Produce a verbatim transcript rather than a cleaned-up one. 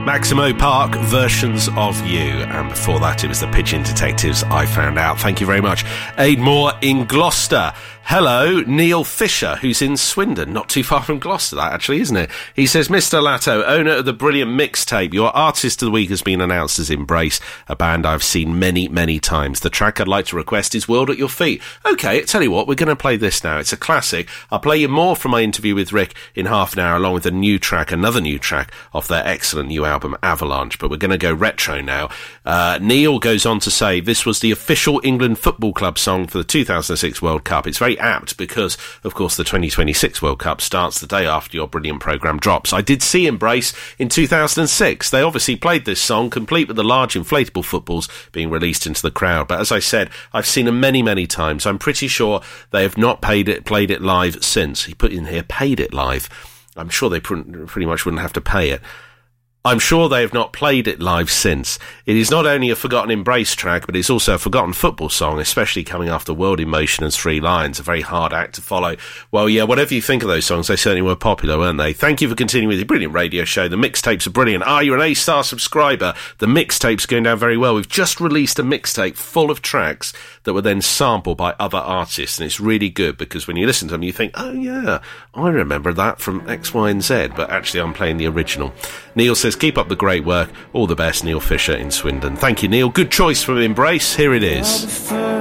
Maximo Park, Versions of You. And before that, it was the Pigeon Detectives, I Found Out. Thank you very much. Aidmore in Gloucester. Hello, Neil Fisher, who's in Swindon, not too far from Gloucester, that actually, isn't it? He says, Mister Latto, owner of the brilliant mixtape, your artist of the week has been announced as Embrace, a band I've seen many, many times. The track I'd like to request is World at Your Feet. OK, tell you what, we're going to play this now. It's a classic. I'll play you more from my interview with Rick in half an hour, along with a new track, another new track off their excellent new album, Avalanche. But we're going to go retro now. Uh, Neil goes on to say, this was the official England Football Club song for the two thousand six World Cup. It's very apt because, of course, the twenty twenty-six World Cup starts the day after your brilliant programme drops. I did see Embrace in two thousand six. They obviously played this song, complete with the large inflatable footballs being released into the crowd. But as I said, I've seen them many, many times. I'm pretty sure they have not paid it, played it live since. He put in here, paid it live. I'm sure they pretty much wouldn't have to pay it. I'm sure they have not played it live since. It is not only a forgotten Embrace track, but it's also a forgotten football song, especially coming after World in Motion and Three Lions, a very hard act to follow. Well, yeah, whatever you think of those songs, they certainly were popular, weren't they? Thank you for continuing with your brilliant radio show. The mixtapes are brilliant. Are you an A-star subscriber? The mixtape's going down very well. We've just released a mixtape full of tracks that were then sampled by other artists, and it's really good because when you listen to them, you think, oh, yeah, I remember that from X, Y, and Z, but actually I'm playing the original. Neil says, keep up the great work. All the best, Neil Fisher in Swindon. Thank you, Neil. Good choice from Embrace. Here it is.